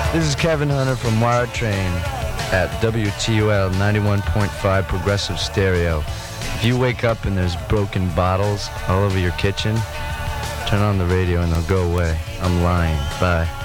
This is Kevin Hunter from Wired Train at WTUL 91.5 Progressive Stereo. If you wake up and there's broken bottles all over your kitchen, turn on the radio and they'll go away. I'm lying. Bye.